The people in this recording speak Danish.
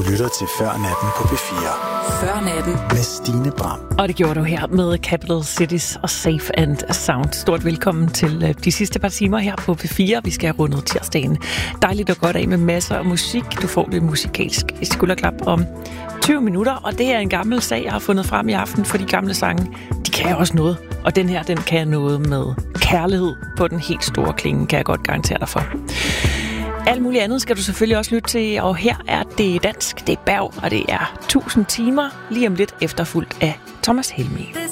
lytter til Før Natten på P4. Før Natten med Stine Bram. Og det gjorde du her med Capital Cities og Safe and Sound. Stort velkommen til de sidste par timer her på P4. Vi skal have rundet tirsdagen dejligt og godt af med masser af musik. Du får det musikalsk skulderklap om 20 minutter, og det er en gammel sag, jeg har fundet frem i aften, for de gamle sange, de kan også noget. Og den her, den kan noget med kærlighed på den helt store klinge, kan jeg godt garantere dig for. Alt muligt andet skal du selvfølgelig også lytte til, og her er det dansk, det er Berg, og det er 1000 timer, lige om lidt efterfulgt af Thomas Helmig.